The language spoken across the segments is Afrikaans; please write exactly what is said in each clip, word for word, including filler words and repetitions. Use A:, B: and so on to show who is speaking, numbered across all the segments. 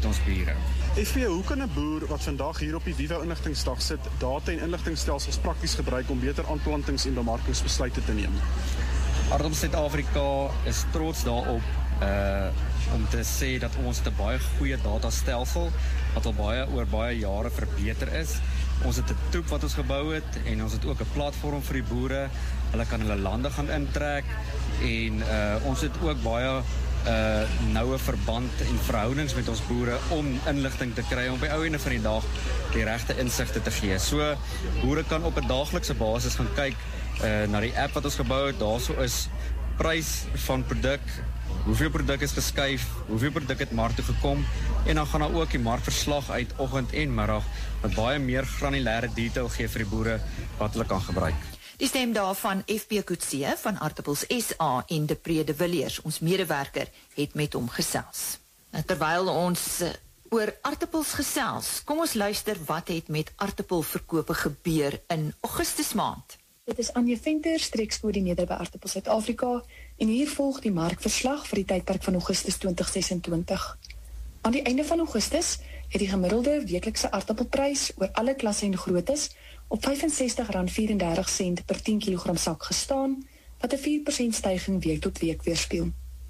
A: met ons bure.
B: F P, hoe kan 'n boer wat vandag hier op die Vivo inligtingsdag sit, data en inligtingstelsels prakties gebruik om beter aanplantings en bemarkingsbesluite te neem?
A: Aardappel Suid-Afrika is trots daarop uh, om te sê dat ons 'n baie goeie datastelsel wat al baie oor baie jare verbeter is. Ons het 'n toep wat ons gebou het en ons het ook 'n platform vir die boere. Hulle kan hulle lande gaan intrek en uh, ons het ook baie uh, noue verband en verhoudings met ons boere om inligting te kry om by ou ende van die dag die regte insigte te gee. So boere kan op 'n daaglikse basis gaan kyk uh, na die app wat ons gebou het. Daarso is prys van produk, hoeveel produk is geskuif, hoeveel produk het mark toe gekom, en dan gaan daar ook die markverslag uit oggend en middag wat baie meer granulêre detail gee vir die boere wat hulle kan gebruik.
C: Die stem daarvan F P Coetzee van Aardappels S A en Depree de Villiers, ons medewerker, het met hom gesels. Nou, terwyl ons uh, oor aardappels gesels, kom ons luister wat het met aardappelverkope gebeur in Augustus maand.
D: Dit is Anja Venter, streekskoördineerder by Aardappels Suid-Afrika, en hier volg die markverslag vir die tydperk van Augustus twintig sesentwintig. Aan die einde van Augustus het die gemiddelde weeklikse aardappelprys oor alle klasse en groottes op vyf en sestig rand vierendertig per tien kilogram sak gestaan, wat 'n vier persent styging week tot week weerspieël.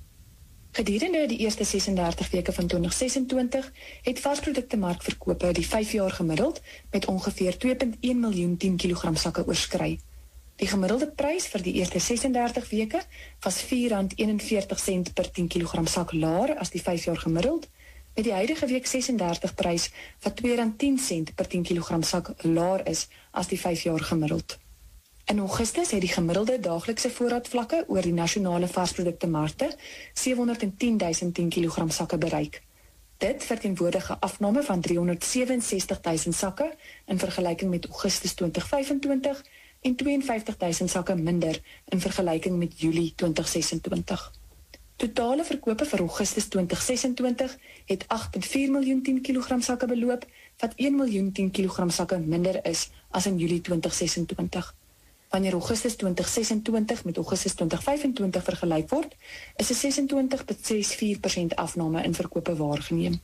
D: Gedurende die eerste sesendertig weke van twintig sesentwintig het varsprodukte markverkope die vyf jaar gemiddeld met ongeveer twee komma een miljoen tien kilogram sakke oorskry. Die gemiddelde prys vir die eerste sesendertig weke was vier rand eenenveertig per tien kilogram sak laer as die vyf jaar gemiddeld, met die huidige week sesendertig prys wat twee rand tien per tien kilogram sak laer is as die vyf jaar gemiddeld. In Augustus het die gemiddelde daaglikse voorraadvlakke oor die nasionale varsprodukte markte sewehonderdtienduisend tien kilogram sakke bereik. Dit verteenwoordig 'n afname van driehonderdseweensestigduisend sakke in vergelyking met Augustus twintig vyfentwintig en twee en vyftig duisend sakke minder in vergelyking met Julie twintig sesentwintig. Totale verkope vir Augustus twintig sesentwintig het agt komma vier miljoen tien kilogram sakke beloop, wat een miljoen tien kilogram sakke minder is as in Julie twintig sesentwintig. Wanneer Augustus twintig sesentwintig met Augustus twintig vyfentwintig vergelyk word, is 'n sesentwintig komma ses vier persent afname in verkope waargeneem.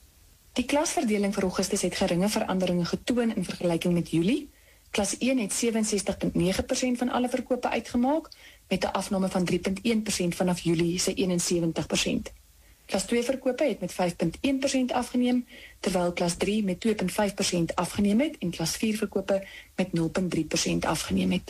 D: Die klasverdeling vir Augustus het geringe veranderinge getoon in vergelyking met Julie. Klas een het sewe en sestig komma nege persent van alle verkope uitgemaak, met 'n afname van drie komma een persent vanaf Julie se een en sewentig persent. Klas twee verkope het met vyf komma een persent afgeneem, terwyl klas drie met twee komma vyf persent afgeneem het en klas vier verkope met nul komma drie persent afgeneem het.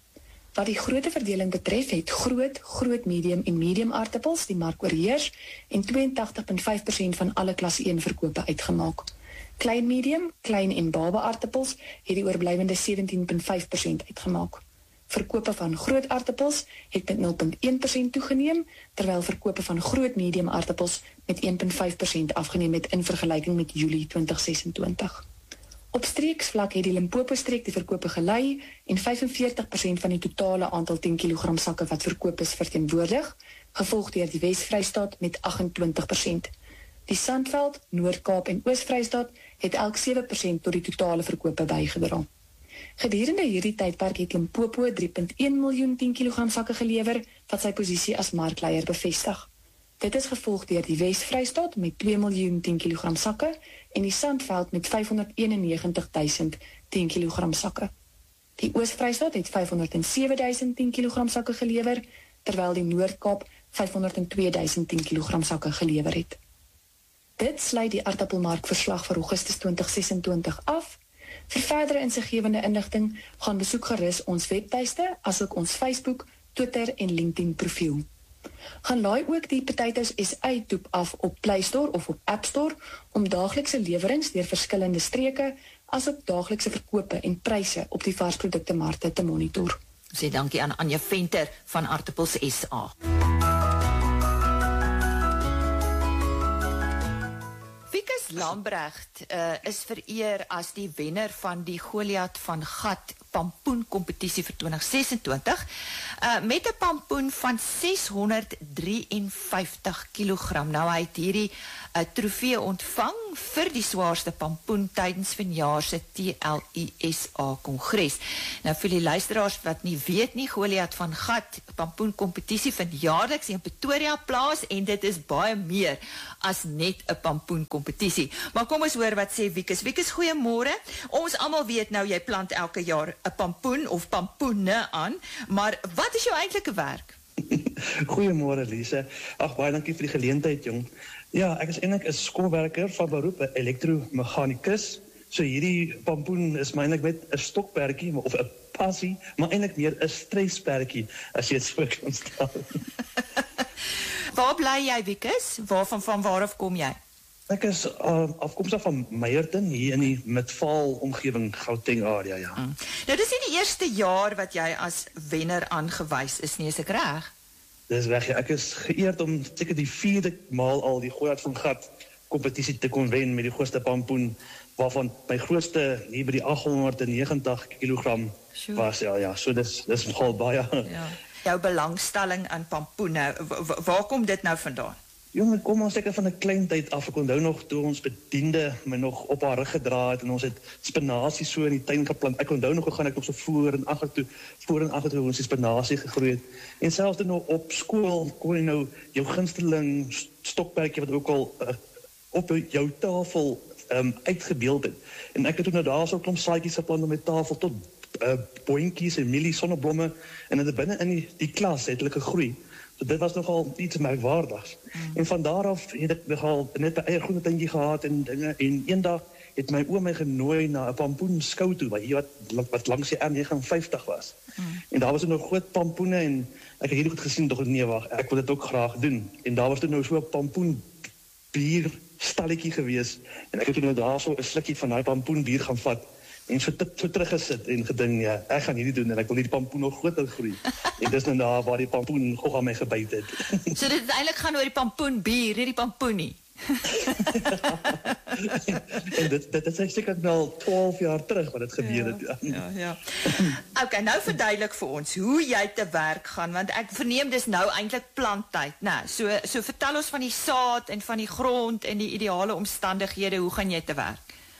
D: Wat die grootte verdeling betref, het groot, groot medium en medium aardappels die mark oorheers en tweeëntagtig komma vyf persent van alle klas een verkope uitgemaak. Klein medium, klein en baba aardappels het die oorblywende sewentien komma vyf persent uitgemaak. Verkope van groot aardappels het met nul komma een persent toegeneem, terwyl verkope van groot medium aardappels met een komma vyf persent afgeneem het in vergelyking met Julie twintig sesentwintig. Op streeksvlak het die Limpopo streek die verkope gelei en vyf en veertig persent van die totale aantal tien kilogram sakke wat verkoop is verteenwoordig, gevolg deur die Wes-Vrystaat met agt en twintig persent. Die Sandveld, Noord-Kaap en Oos-Vrystaat het elk sewe persent tot die totale verkope bygedra. Gedurende hierdie tydperk het Limpopo drie komma een miljoen tien kilogram sakke gelewer, wat sy posisie as markleier bevestig. Dit is gevolg deur die Wes-Vrystaat met twee miljoen tien kilogram sakke en die Sandveld met vyfhonderdeenennegentig duisend tien kilogram sakke. Die Oos-Vrystaat het vyfhonderdsewe duisend tien kilogram sakke gelewer, terwyl die Noord-Kaap vyfhonderdtwee duisend tien kilogram sakke gelewer het. Dit sluit die aardappelmarkverslag vir Augustus twintig sesentwintig af. Vir verdere insiggewende inligting gaan besoek gerus ons webtuiste, asook ons Facebook, Twitter en LinkedIn profiel. Gaan laai ook die Potatoes S A toep af op Play Store of op App Store om daaglikse lewerings deur verskillende streke, asook daaglikse verkope en pryse op die varsprodukte markte te monitor.
C: Sê dankie aan Anja Venter van Aardappels S A. Wikus Lambrecht uh, is vereer as die wenner van die Goliath van Gat pampoen kompetisie vir twintig sesentwintig uh, met 'n pampoen van seshonderdvierenvyftig kilogram. Nou hy het hierdie uh, trofee ontvang vir die swaarste pampoen tydens vanjaar se T L I S A kongres. Nou vir die luisteraars wat nie weet nie, Goliath van Gat pampoen kompetisie vind jaarliks in Pretoria plaas en dit is baie meer as net 'n pampoen kompetisie. kompetisie. Maar kom ons hoor wat sê Wikus. Wikus, goeiemôre. Ons almal weet nou jy plant elke jaar 'n pampoen of pampoene aan, maar wat is jou eintlike werk?
E: Goeiemôre Lise. Ag, baie dankie vir die geleentheid, jong. Ja, ek is eintlik 'n skoolwerker van beroep, 'n elektromeganikus. So hierdie pampoen is my eintlik net 'n stokperdjie of 'n passie, maar eintlik meer 'n stressperdjie as jy dit so kan stel.
C: Waar bly jy, Wikus? Waarvan van waar af kom jy?
E: Ek is uh, afkomstig van Meyerton, hier in die Midvaal omgewing, Gauteng area, ja.
C: Mm. Nou, dis nie die eerste jaar wat jy as wenner aangewys is nie, is ek reg?
E: Dis reg, ja. Ek is geëerd om seker die vierde maal al die Gooiart van Gat kompetisie te kon wen met die grootste pampoen, waarvan my grootste hier by die aghonderdnegentig kilogram
C: sure.
E: was, ja, ja. So dis, dis nogal baie.
C: Ja. Jou belangstelling aan pampoene, waar kom dit nou vandaan?
E: Jong, ek kom al seker van 'n klein tyd af. Ek onthou nog toe ons bediende my nog op haar rug gedra het en ons het spinasie so in die tuin geplant. Ek onthou nog hoe gaan ek nog so voor en agter toe, voor en agter toe ons die spinasie gegroei het. En selfs dan nou op skool kon jy nou jou gunsteling stokperdjie wat ook al uh, op jou tafel um, uitgebeeld het. En ek het toen nou daar so 'n klomp saadjies geplant op my tafel tot uh, boontjies en mielie sonneblomme en dit binne in die, die klas het hulle gegroei. So dit was nogal iets merkwaardigs. Mm. En van daar af het ek nogal net 'n eie groentetuintjie gehad en dinge. En eendag het my oom my genooi na 'n pampoenskou toe, wat hier wat, wat langs die R vyf nege was. Mm. En daar was er nog groot pampoene en ek het hierdie goed gesien, toch nee, wag, ek wil dit ook graag doen. En daar was er nou so 'n pampoen bier stalletjie gewees. En ek het nou daar so 'n slukkie van daai pampoen bier gaan vat. En so, so teruggesit en gedink, ja, ek gaan hierdie doen en ek wil hierdie pampoen nog groter groei. En dis nou daar waar die pampoen gog aan my gebyt het.
C: So dit het eintlik gaan oor die pampoen bier, hierdie pampoenie.
E: En dit, dit is seker nou twaalf jaar terug wat dit gebeur het.
C: Ja, ja, ja. Okay, nou verduidelik vir ons hoe jy te werk gaan, want ek verneem dis nou eintlik planttyd. Nou, so, so vertel ons van die saad en van die grond en die ideale omstandighede, hoe gaan jy te werk?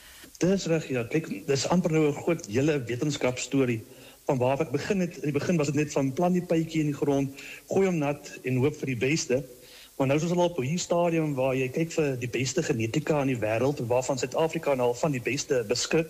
E: Dis reg, ja. Kyk, dis amper nou 'n groot hele wetenskapstorie. Van waar ek begin het, in die begin was dit net van plant die pypjie in die grond, gooi hom nat en hoop vir die beste. Maar nou is ons al op hierdie stadium waar jy kyk vir die beste genetika in die wêreld, waarvan Suid-Afrika nou al van die beste beskik.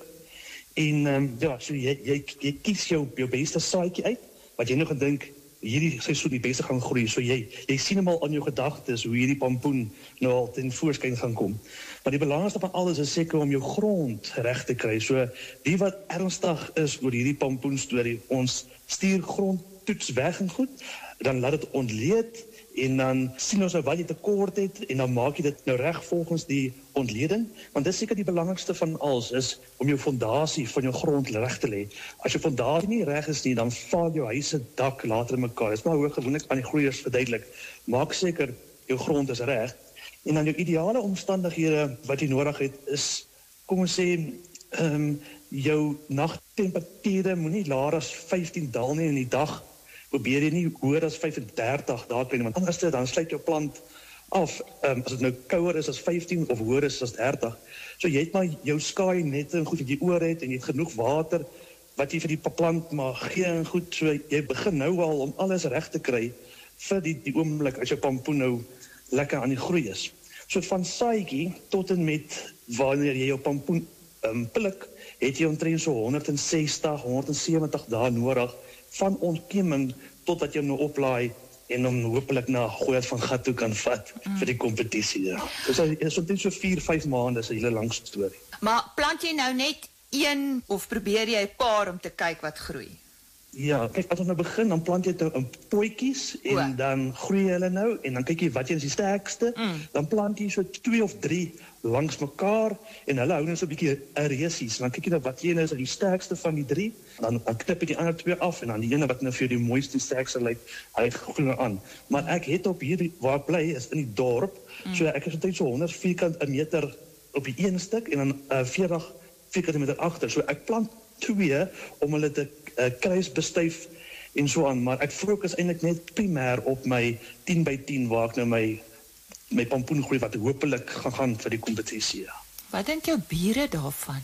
E: En um, ja, so jy, jy, jy kies jou, jou beste saadjie uit, wat jy nou gedink, hierdie seisoen die beste gaan groei. So jy, jy sien hem al aan jou gedagtes, hoe hierdie pampoen nou al ten voorskyn gaan kom. Maar die belangrikste van alles is seker om jou grond reg te kry. So die wat ernstig is oor hierdie pampoen storie, ons stuur grondtoets weg en goed, dan laat dit ontleed en dan sien ons nou wat jy tekort het en dan maak jy dit nou reg volgens die ontleding, want dit is seker die belangrikste van alles is om jou fondasie van jou grond reg te lê. As jou fondasie nie reg is nie, dan val jou huis se dak later in mekaar. Dit is maar hoe gewoonlik aan die groeiers verduidelik. Maak seker jou grond is reg. En dan jou ideale omstandighede wat jy nodig het is, kom ons sê, um, jou nagtemperature moenie laer as vyftien daal nie in die dag. Probeer jy nie hoër as vyf en dertig daar kry, want anders dan sluit jou plant af, um, as dit nou kouer is as vyftien of hoër is as dertig. So jy het maar jou skaai net en goed wat jy oor het en jy het genoeg water wat jy vir die plant mag gee en goed, so jy begin nou al om alles reg te kry vir die, die oomblik as jou pampoen nou lekker aan die groei is. So van saadjie tot en met wanneer jy jou pampoen um, pluk, het jy omtrent so honderdsestig, honderdsewentig dae nodig van ontkeming totdat jy hom nou oplaai en hom hopelik na Gooiart van Gat toe kan vat mm. vir die kompetisie. Ja. Dus dit is omtrent so vier, vyf maande, is 'n hele lang storie.
C: Maar plant jy nou net een of probeer jy 'n paar om te kyk wat groei?
E: Ja, kyk, as ons nou begin, dan plant jy nou in potjies en o. dan groei hulle nou en dan kyk jy wat jy is die sterkste, mm. dan plant jy so twee of drie langs mekaar en hulle hou nou so 'n bietjie resies. Dan kyk jy nou wat jy nou is die sterkste van die drie, dan, dan knip jy die ander twee af en dan die ene wat nou vir die mooiste sterkste lyk, hy groei nou aan. Maar ek het op hierdie waar ek bly is in die dorp, mm. so ek is omtrent so honderd vierkant meter op die een stuk en dan uh, veertig vierkant meter agter. So ek plant twee om hulle te uh, kruisbestuif en so aan, maar ek fokus eintlik net primêr op my tien by tien waar ek nou my my pampoen groei wat hopelik gaan gaan vir die kompetisie.
C: Wat dink jou bure daarvan?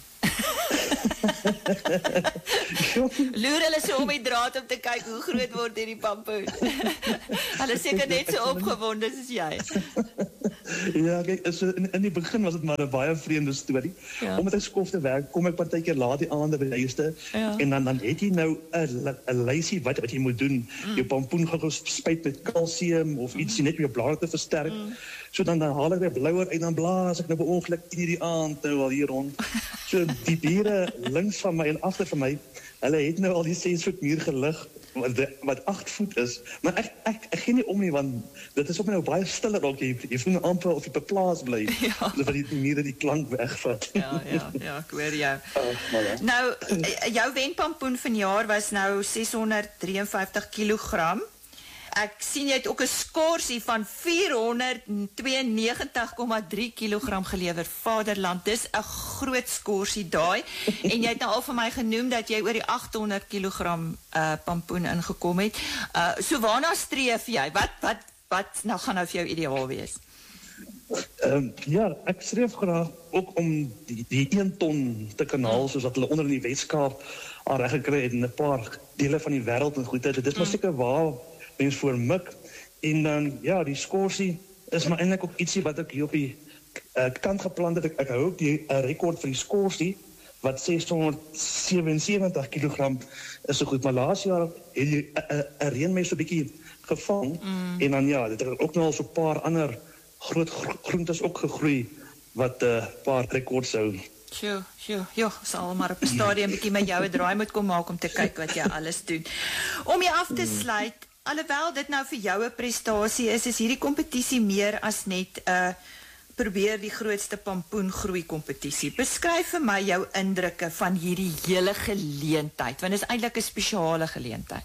C: Loer hulle so om die draad om te kyk hoe groot word hierdie pampoen. Hulle seker net so opgewonde soos jy.
E: Ja, kijk, so in, in die begin was het maar een baie vreemde storie. Ja. Om met een skof te werk, kom ik partykeer laat die aande by die huiste, ja. en dan, dan het jy nou een lysie wat, wat jy moet doen. Mm. Jou pampoen gaan gespuit met calcium of iets, mm. net om jou blare te versterk. Mm. So dan, dan haal ek weer blouer en dan blaas ek nou by ongeluk tien uur die aand nou al hier rond. So die diere links van my en agter van my, hulle het nou al die ses voet muur gelig, wat, wat acht voet is. Maar ek, ek, ek gee nie om nie, want dit is op my nou baie stiller ook. Jy, jy voel nou amper of jy beplaas bly. Ja. So die mure die klank wegvat.
C: Ja, ja, ja, ek hoor jou. Uh, ja. Nou, jou wenpampoen vanjaar was nou ses honderd drieënvyftig kilogram. Ek sien jy het ook 'n skorsie van vierhonderd tweeënnegentig komma drie kilogram gelewer. Vaderland, dis 'n groot skorsie daai. En jy het nou al vir my genoem dat jy oor die agthonderd kilogram uh, pampoen ingekom het. Uh, so waarna streef jy? Wat, wat, wat nou gaan nou vir jou ideaal wees?
E: Um, ja, ek streef graag ook om die, die een ton te kan haal, soos wat hulle onder in die Weskaap al reg gekry het in 'n paar dele van die wêreld en goed. Dit is maar seker waar mens voor mik, en dan, ja, die skorsie is maar eintlik ook ietsie wat ek hier op die uh, kant geplant het. Ek, ek hou ook die uh, rekord vir die skorsie, wat seshonderd sewensewentig kilogram is so goed, maar laas jaar het die uh, uh, reënmes so 'n bietjie gevang, mm. en dan ja, dit het ook nog al so 'n paar ander groot gro groentes ook gegroei, wat 'n uh, paar rekords hou.
C: Sjoe, sjoe, joh, sal maar op 'n stadium bietjie met jou 'n draai moet kom maak om te kyk wat jy alles doen. Om jy af te sluit, alhoewel dit nou vir jou 'n prestasie is, is hierdie kompetisie meer as net 'n uh, probeer die grootste pampoen groei kompetisie. Beskryf vir my jou indrukke van hierdie hele geleentheid, want dit is eintlik 'n spesiale geleentheid.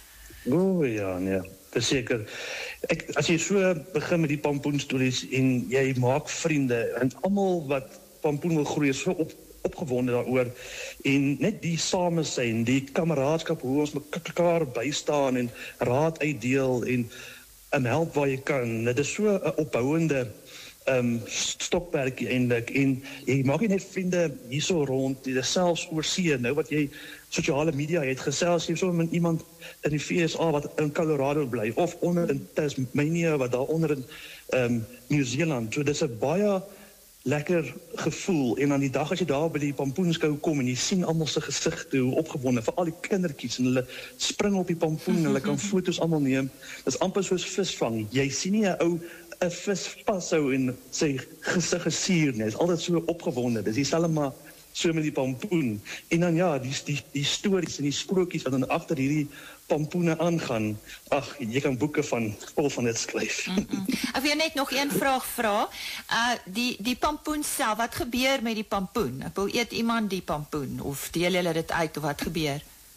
E: O oh, ja, nee, verseker. Ek as jy so begin met die pampoen stories en jy maak vriende en almal wat pampoen wil groei is so op opgewonde daaroor, en net die samesyn, die kameraadskap, hoe ons mekaar bystaan en raad uitdeel en um, help waar jy kan. Dit is so 'n opbouende um, stokperdjie eintlik, en jy maak nie net vriende hierso rond, dit is selfs oor see, nou wat jy sosiale media het gesels, jy so met iemand in die V S A wat in Colorado bly, of onder in Tasmania, wat daar onder in um, New Zealand, so dit is 'n baie lekker gevoel, en aan die dag as jy daar by die pampoenskou kom en jy sien almal se gesigte hoe opgewonde, vir al die kindertjies, en hulle spring op die pampoen, hulle kan foto's almal neem, dit is amper soos visvang, jy sien nie 'n ou 'n vis vashou en sy gesig gesuur nie, is altyd so opgewonde, dis dieselfde maar so met die pampoen, en dan ja, die, die, die stories en die sprokies wat dan agter hierdie pampoene aangaan, ag, jy kan boeke van vol van dit skryf.
C: Mm -mm. Ek wil net nog een vraag vra, uh, die, die pampoen self, wat gebeur met die pampoen? Ek wil eet iemand die pampoen, of deel julle dit uit, of wat gebeur?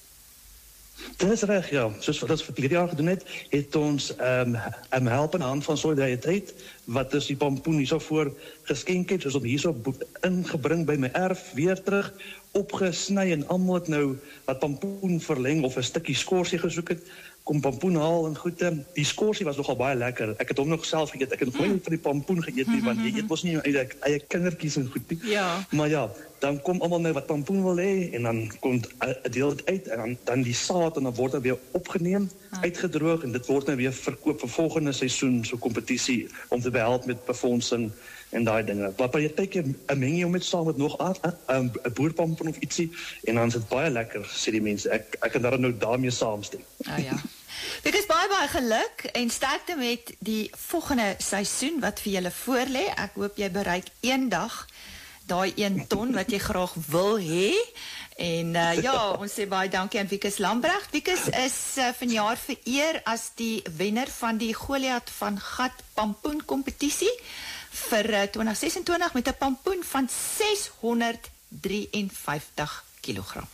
E: Dit is reg, ja. Soos wat ons vir hierdie jaar gedoen het, het ons um, um, help in hand van solidariteit, wat is die pampoen hierso voor geskenk het, soos om hierso ingebring by my erf, weer terug, opgesny, en almal het nou wat pampoen verleng, of 'n stukkie skorsie gesoek het, kom pampoen haal en goede. Die skorsie was nogal baie lekker. Ek het hom nog self geëet. Ek het nog nie van die pampoen geëet nie, want jy eet mos nie jou eie, eie kindertjies en goed nie.
C: Ja.
E: Maar ja, dan kom almal nou wat pampoen wil hê, en dan kom 'n deel dit uit, en dan, dan die saad, en dan word dit weer opgeneem, ah. uitgedroog, en dit word nou weer verkoop vir volgende seisoen, so kompetisie, om te behelp met befondsing en daai dinge. Maar by jy kyk 'n meng jy met saam met nog 'n boerpampoen of ietsie, en dan is dit baie lekker, sê die mense. Ek ek kan daar nou daarmee saamstem.
C: Ah ja. Ek is baie baie geluk en sterkte met die volgende seisoen wat vir julle voorlê. Ek hoop jy bereik eendag daai een ton wat jy graag wil hê. En uh, ja, ons sê baie dankie aan Wikus Lambrecht. Wikus is uh, vanjaar vereer as die wenner van die Goliath van Gat pampoen kompetisie vir uh, twintig ses en twintig met 'n pampoen van ses honderd drieënvyftig kilogram.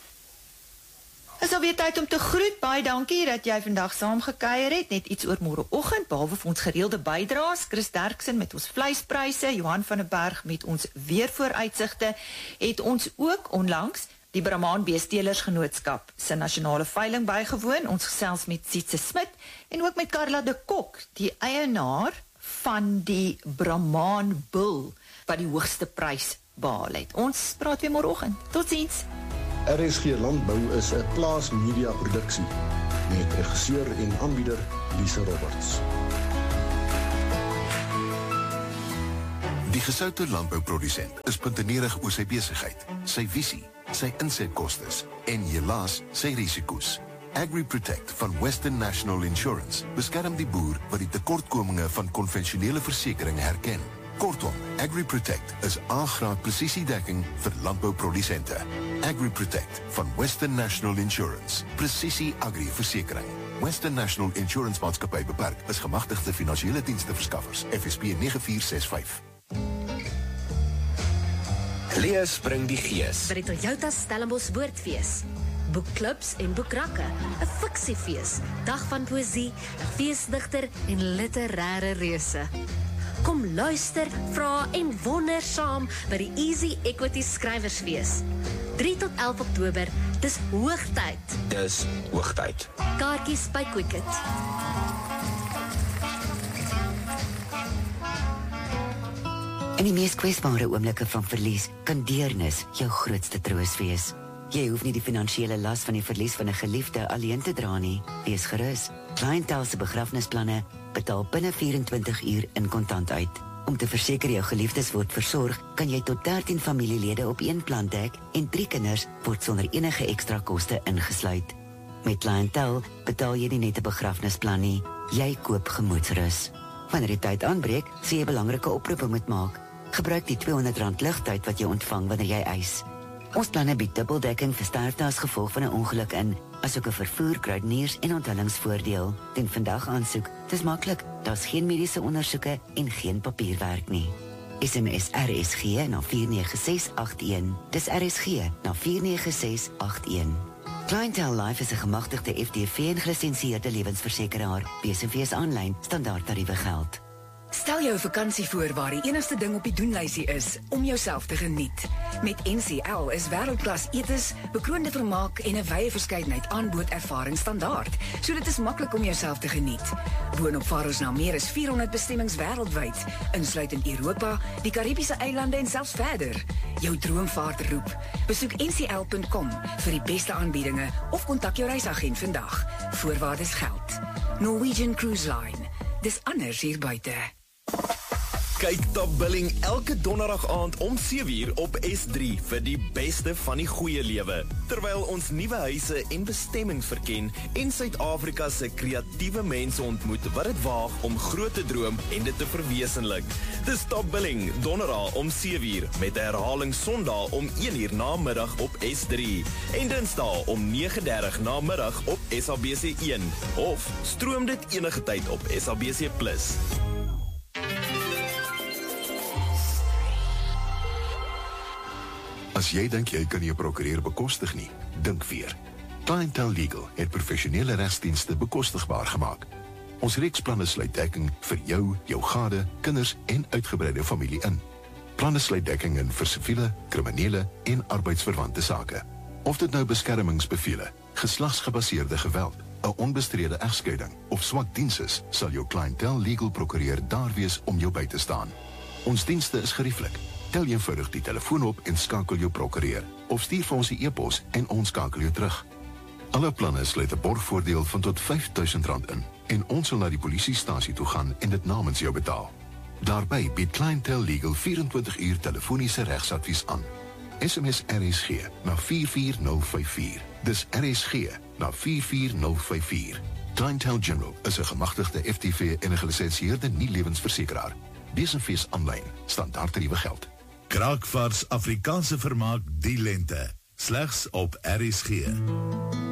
C: Is alweer tyd om te groet. Baie dankie dat jy vandag saamgekuier het. Net iets oor môreoggend, behalwe vir ons gereelde bydraes. Chris Derksen met ons vleispryse, Johan van der Berg met ons weervooruitsigte, het ons ook onlangs die Brahman Beestelers-Genootskap se nasionale veiling bygewoon. Ons gesels met Sietse Smit en ook met Karla de Kok, die eienaar van die Brahman Bull wat die hoogste prys behaal het. Ons praat weer môreoggend. Totsiens.
F: R S G Landbou is 'n plaas media produksie met regisseur en aanbieder Lise Roberts.
G: Die gesoute landbouprodusent is puntenerig oor sy besigheid, sy visie, sy insetkostes en helaas sy risiko's. AgriProtect van Western National Insurance beskerm die boer wat die tekortkominge van konvensionele versekering herken. Kortom, AgriProtect is A-graad presisiedekking vir landbouprodusente. AgriProtect van Western National Insurance. Presisie agri-versekering. Western National Insurance Maatskappy Beperk is gemagtigde finansiële diensteverskaffers. F S P nege vier ses vyf.
H: Lees bring die gees.
I: By die Toyota Stellenbosch Woordfees. Boekklubs en boekrakke, 'n fiksiefees, dag van poësie, 'n feesdigter en literêre reuse. Kom luister, vra en wonder saam by die Easy Equity Skrywersfees. drie tot elf Oktober, dis hoogtyd.
H: Dis hoogtyd.
I: Kaartjies by Quicket.
J: In die mees kwesbare oomblikke van verlies, kan deernis jou grootste troos wees. Jy hoef nie die finansiële las van die verlies van 'n geliefde alleen te dra nie. Wees gerus. Clientele se begrafnisplanne betaal binne vyf en twintig uur in kontant uit. Om te verseker jou geliefdes word versorg, kan jy tot dertien familielede op een plan dek en drie kinders word sonder enige ekstra koste ingesluit. Met Clientele betaal jy nie net 'n begrafnisplan nie, jy koop gemoedsrus. Wanneer die tyd aanbreek, sê jy belangrike oproepe moet maak. Gebruik die tweehonderd rand ligtyd wat jy ontvang wanneer jy eis. Ons planne bied dubbeldekking vir sterfte as gevolg van 'n ongeluk in, asook 'n vervoer, kruideniers en onthullingsvoordeel. Ten vandag aansoek, dis maklik, daar's geen mediese ondersoeke en geen papierwerk nie. S M S R S G na vier nege ses agt een. Dis R S G na vier nege ses agt een. Clientele Life is 'n gemagtigde F D V en gelisensieerde lewensversekeraar. B S V is aanlyn, standaard tariewe geld.
K: Stel jou vakansie voor waar die enigste ding op die doenlysie is om jouself te geniet. Met N C L is wêreldklas etes, bekroonde vermaak en 'n wye verskeidenheid aanbod ervaring standaard. So dit is maklik om jouself te geniet. Boonop vaar ons na meer as vierhonderd bestemmings wêreldwyd, insluitend Europa, die Karibiese eilande en selfs verder. Jou droomvaart roep. Besoek N C L punt com vir die beste aanbiedinge of kontak jou reisagent vandag. Voorwaardes geld. Norwegian Cruise Line. Dis anders hier buite.
H: Kyk Top Billing elke donderdag aand om sewe uur op S drie vir die beste van die goeie lewe. Terwyl ons nuwe huise en bestemmings verken en Suid-Afrika se kreatiewe mense ontmoet wat dit waag om groot te droom en dit te verwesenlik. Dis Top Billing donderdag om sewe uur met herhaling Sondag om een uur namiddag op S drie en Dinsdag om nege dertig namiddag op S A B C een of stroom dit enige tyd op S A B C plus.
G: As jy dink jy kan nie 'n prokureur bekostig nie, dink weer. Clientele Legal het professionele regsdienste bekostigbaar gemaak. Ons reeksplanne sluit dekking vir jou, jou gade, kinders en uitgebreide familie in. Planne sluit dekking in vir siviele, kriminele en arbeidsverwante sake. Of dit nou beskermingsbevele, geslagsgebaseerde geweld, 'n onbestrede egskeiding of swak diens is, sal jou Clientele Legal prokureur daar wees om jou by te staan. Ons dienste is gerieflik. Tel eenvoudig die telefoon op en skakel jou prokureur, of stuur vir ons 'n e-pos en ons skakel jou terug. Alle planne sluit 'n borgvoordeel van tot vyf duisend rand in en ons sal na die polisiestasie toe gaan en dit namens jou betaal. Daarbey bied Clientele Legal vyf en twintig uur telefoniese regsadvies aan. S M S R S G na vier vier nul vyf vier. Dis R S G na vier vier nul vyf vier. Clientele General is 'n gemagtigde F T V en 'n gelisensieerde nie-lewensversekeraar. Dis 'n fees aanlyn, standaard tariewe geld.
L: Kraakvars Afrikaanse vermaak die lente, slegs op R S G.